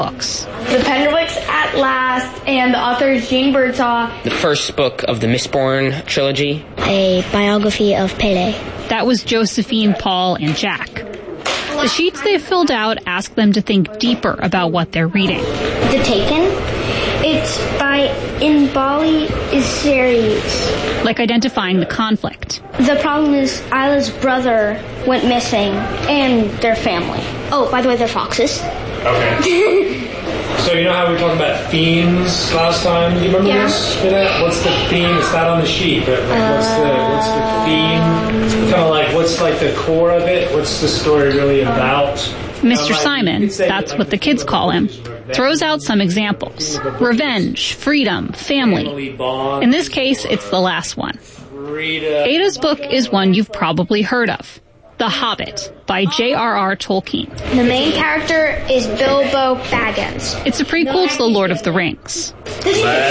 books. The Penderwicks at Last, and the author is Jane Birdsall. The first book of the Mistborn trilogy. A biography of Pele. That was Josephine, Paul, and Jack. The sheets they filled out ask them to think deeper about what they're reading. The Taken? It's by Inbali Isseries. Like identifying the conflict. The problem is Isla's brother went missing, and their family. Oh, by the way, they're foxes. Okay. So you know how we talked about themes last time? Do you remember this? What's the theme? It's not on the sheet, but what's the theme? Kind of like, what's like the core of it? What's the story really about? Mr. Simon, that's what the kids call him, throws out some examples. Revenge, freedom, family. In this case, it's the last one. Ada's book is one you've probably heard of. The Hobbit by J.R.R. Tolkien. The main character is Bilbo Baggins. It's a prequel to The Lord of the Rings. Let's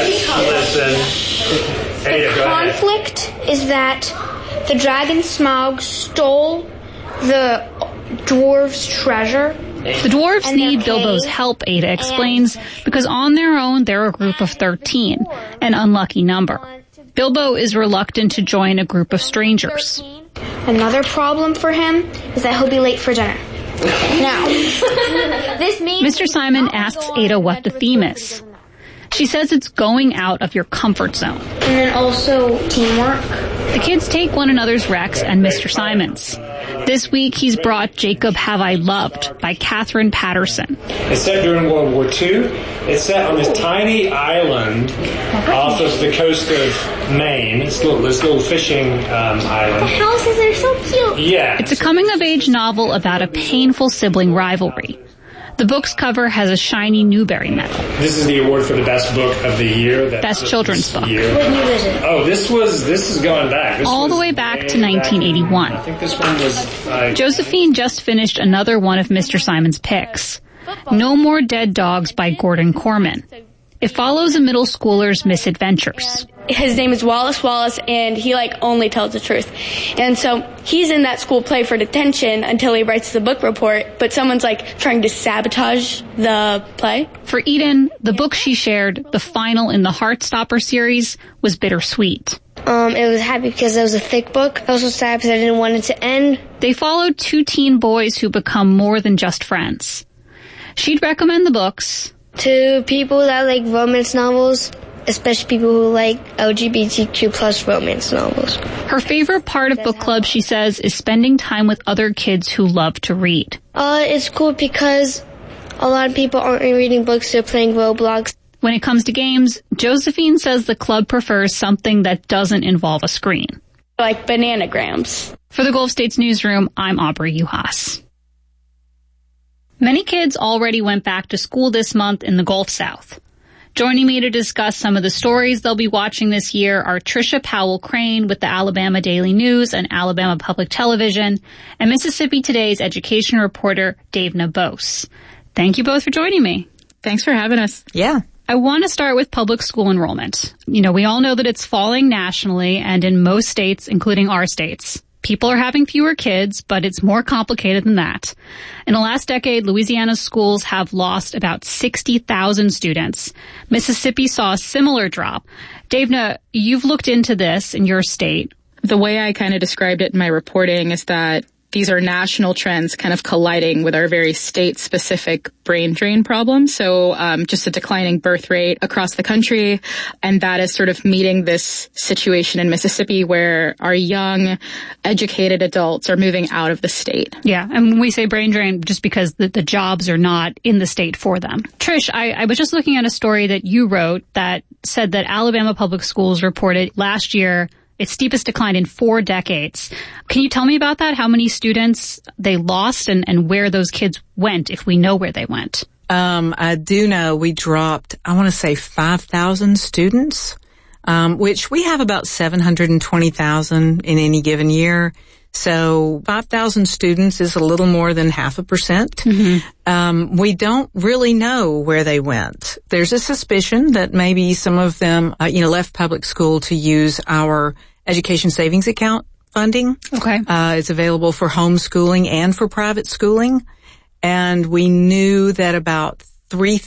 listen. Ada, the conflict is that the dragon Smaug stole the dwarves' treasure. The dwarves need Bilbo's help, Ada explains, because on their own they're a group of 13, an unlucky number. Bilbo is reluctant to join a group of strangers. Another problem for him is that he'll be late for dinner. Now, this means Mr. Simon asks Ada what the theme is. She says it's going out of your comfort zone. And then also teamwork. The kids take one another's Rex and Mr. Simon's. This week he's brought Jacob Have I Loved by Catherine Patterson. It's set during World War II. It's set on this tiny island off of the coast of Maine. It's this little fishing island. The houses are so cute. Yeah. It's a coming-of-age novel about a painful sibling rivalry. The book's cover has a shiny Newbery medal. This is the award for the best book of the year. Best children's book. What year is it? Oh, this is going back. All the way back to 1981. I think this one was... Josephine just finished another one of Mr. Simon's picks. No More Dead Dogs by Gordon Corman. It follows a middle schooler's misadventures. His name is Wallace Wallace, and he only tells the truth. And so he's in that school play for detention until he writes the book report, but someone's trying to sabotage the play. For Eden, the book she shared, the final in the Heartstopper series, was bittersweet. It was happy because it was a thick book. I was also sad because I didn't want it to end. They followed two teen boys who become more than just friends. She'd recommend the books to people that like romance novels, especially people who like LGBTQ plus romance novels. Her favorite part of book club, she says, is spending time with other kids who love to read. It's cool because a lot of people aren't reading books, they're playing Roblox. When it comes to games, Josephine says the club prefers something that doesn't involve a screen. Like bananagrams. For the Gulf States Newsroom, I'm Aubrey Uhas. Many kids already went back to school this month in the Gulf South. Joining me to discuss some of the stories they'll be watching this year are Trisha Powell Crane with the Alabama Daily News and Alabama Public Television, and Mississippi Today's education reporter Dave Nabose. Thank you both for joining me. Thanks for having us. Yeah. I want to start with public school enrollment. We all know that it's falling nationally and in most states, including our states. People are having fewer kids, but it's more complicated than that. In the last decade, Louisiana's schools have lost about 60,000 students. Mississippi saw a similar drop. Davna, you've looked into this in your state. The way I kind of described it in my reporting is that these are national trends kind of colliding with our very state-specific brain drain problem. So just a declining birth rate across the country. And that is sort of meeting this situation in Mississippi where our young, educated adults are moving out of the state. Yeah, and when we say brain drain, just because the jobs are not in the state for them. Trish, I was just looking at a story that you wrote that said that Alabama Public Schools reported last year its steepest decline in 4 decades. Can you tell me about that? How many students they lost and where those kids went, if we know where they went? I do know we dropped, I want to say 5,000 students, which we have about 720,000 in any given year. So 5,000 students is a little more than 0.5%. Mm-hmm. We don't really know where they went. There's a suspicion that maybe some of them, left public school to use our education savings account funding. Okay. It's available for homeschooling and for private schooling. And we knew that about 3,000